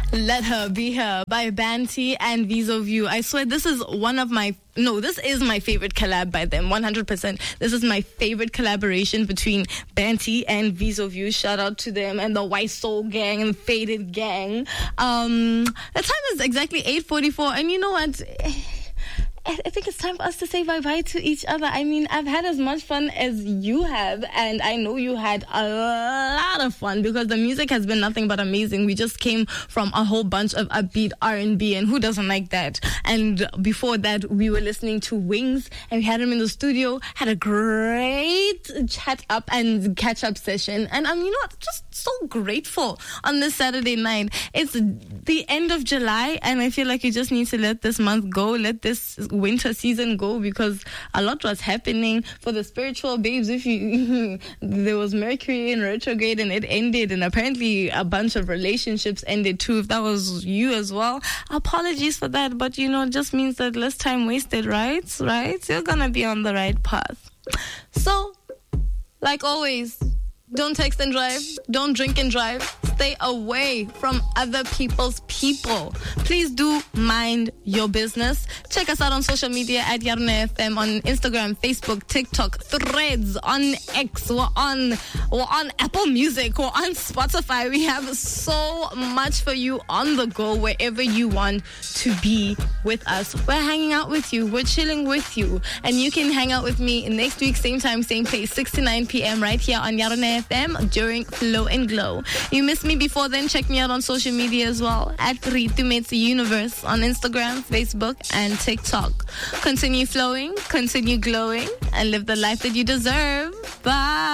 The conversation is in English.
Let Her Be Her by Banty and Viso View. I swear this is this is my favorite collab by them, 100%. This is my favorite collaboration between Banty and Viso View. Shout out to them and the White Soul Gang and Faded Gang. The time is exactly 8:44, and you know what? I think it's time for us to say bye-bye to each other. I mean, I've had as much fun as you have, and I know you had a lot of fun because the music has been nothing but amazing. We just came from a whole bunch of upbeat R&B, and who doesn't like that? And before that, we were listening to Wings, and we had him in the studio, had a great chat-up and catch-up session. And I'm, just so grateful on this Saturday night. It's the end of July, and I feel like you just need to let this month go, let this winter season go, because a lot was happening for the spiritual babes. There was Mercury in retrograde and it ended, and apparently a bunch of relationships ended too. If that was you as well, apologies for that, but it just means that less time wasted, right? You're gonna be on the right path. So, like always, don't text and drive, don't drink and drive, stay away from other people's people. Please do mind your business. Check us out on social media at Yarone FM on Instagram, Facebook, TikTok, Threads, on X, we're on Apple Music, we're on Spotify. We have so much for you on the go wherever you want to be with us. We're hanging out with you, we're chilling with you, and you can hang out with me next week, same time, same place, 6 to 9 p.m. right here on Yarone FM during Flow and Glow. You missed me before then, check me out on social media as well at Ritumates Universe on Instagram, Facebook, and TikTok. Continue flowing, continue glowing, and live the life that you deserve. Bye.